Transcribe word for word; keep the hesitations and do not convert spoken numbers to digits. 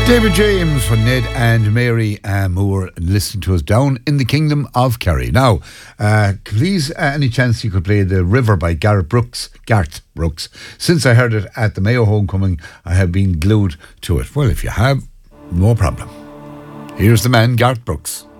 David James for Ned and Mary um, who were listening to us down in the Kingdom of Kerry. Now, uh, please, uh, any chance you could play The River by Gareth Brooks, Garth Brooks. Since I heard it at the Mayo Homecoming, I have been glued to it. Well, if you have, no problem. Here's the man, Garth Brooks.